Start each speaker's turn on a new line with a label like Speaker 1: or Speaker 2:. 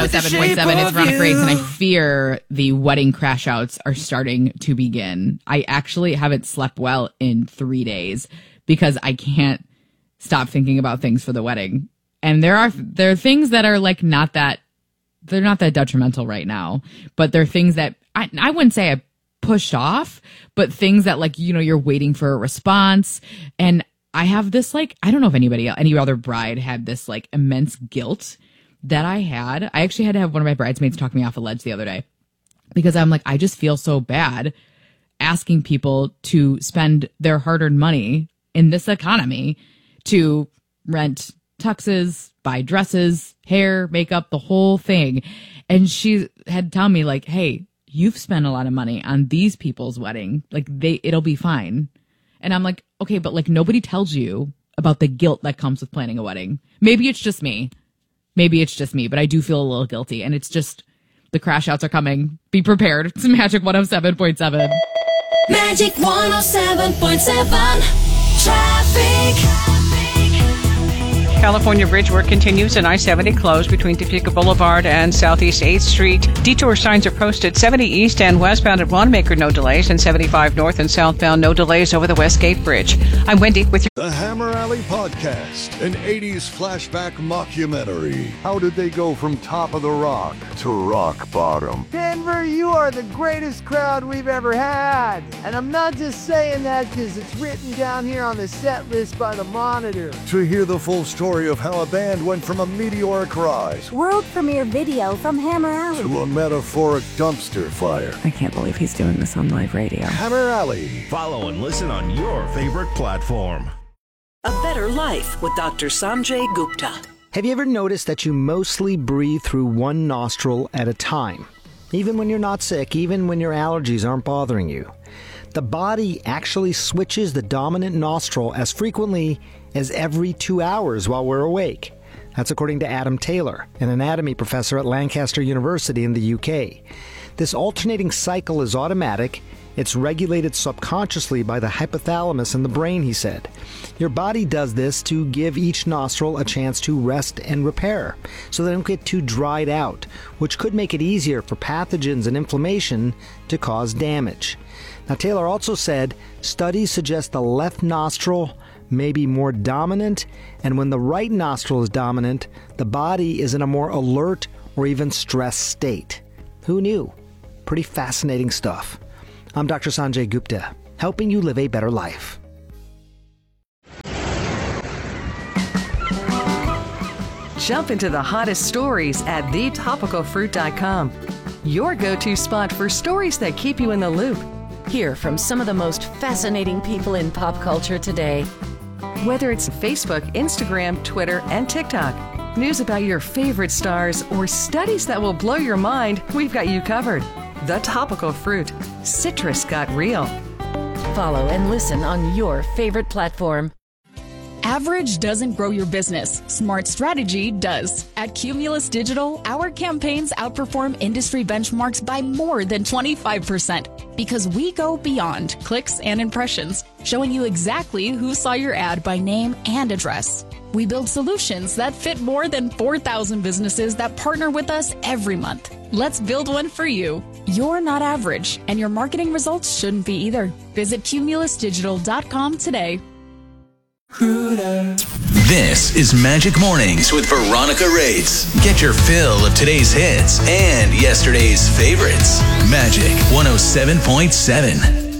Speaker 1: 7.7 is Veronica Reyes, and I fear the wedding crash outs are starting to begin. I actually haven't slept well in 3 days because I can't stop thinking about things for the wedding. And there are things that are like they're not that detrimental right now, but they're things that I wouldn't say I pushed off, but things that like, you're waiting for a response. And I have this like, I don't know if any other bride had this like immense guilt that I had. I actually had to have one of my bridesmaids talk me off a ledge the other day because I'm like, I just feel so bad asking people to spend their hard-earned money in this economy to rent tuxes, buy dresses, hair, makeup, the whole thing. And she had to tell me like, hey, you've spent a lot of money on these people's wedding. Like it'll be fine. And I'm like, okay, but like nobody tells you about the guilt that comes with planning a wedding. Maybe it's just me, but I do feel a little guilty. And it's just the crash outs are coming. Be prepared. It's Magic 107.7.
Speaker 2: Magic 107.7 Traffic.
Speaker 3: California bridge work continues and I-70 closed between Topeka Boulevard and Southeast 8th Street. Detour signs are posted 70 east and westbound at Wanamaker, no delays, and 75 north and southbound, no delays over the Westgate Bridge. I'm Wendy with
Speaker 4: The Hammer Alley Podcast, an 80s flashback mockumentary. How did they go from top of the rock to rock bottom?
Speaker 5: Denver, you are the greatest crowd we've ever had. And I'm not just saying that because it's written down here on the set list by the Monitor.
Speaker 4: To hear the full story of how a band went from a meteoric rise
Speaker 6: world premiere video from Hammer Alley
Speaker 4: to a metaphoric dumpster fire.
Speaker 7: I can't believe he's doing this on live radio.
Speaker 4: Hammer Alley.
Speaker 8: Follow and listen on your favorite platform.
Speaker 9: A Better Life with Dr. Sanjay Gupta.
Speaker 10: Have you ever noticed that you mostly breathe through one nostril at a time? Even when you're not sick, even when your allergies aren't bothering you. The body actually switches the dominant nostril as frequently as every 2 hours while we're awake. That's according to Adam Taylor, an anatomy professor at Lancaster University in the UK. This alternating cycle is automatic. It's regulated subconsciously by the hypothalamus in the brain, he said. Your body does this to give each nostril a chance to rest and repair, so they don't get too dried out, which could make it easier for pathogens and inflammation to cause damage. Now, Taylor also said studies suggest the left nostril may be more dominant, and when the right nostril is dominant, the body is in a more alert or even stressed state. Who knew? Pretty fascinating stuff. I'm Dr. Sanjay Gupta, helping you live a better life.
Speaker 11: Jump into the hottest stories at thetopicalfruit.com. Your go-to spot for stories that keep you in the loop.
Speaker 12: Hear from some of the most fascinating people in pop culture today.
Speaker 11: Whether it's Facebook, Instagram, Twitter, and TikTok, news about your favorite stars, or studies that will blow your mind, we've got you covered. The Topical Fruit. Citrus got real.
Speaker 12: Follow and listen on your favorite platform.
Speaker 13: Average doesn't grow your business. Smart strategy does. At Cumulus Digital, our campaigns outperform industry benchmarks by more than 25% because we go beyond clicks and impressions, showing you exactly who saw your ad by name and address. We build solutions that fit more than 4,000 businesses that partner with us every month. Let's build one for you. You're not average, and your marketing results shouldn't be either. Visit cumulusdigital.com today.
Speaker 14: This is Magic Mornings with Veronica Reyes. Get your fill of today's hits and yesterday's favorites. Magic 107.7.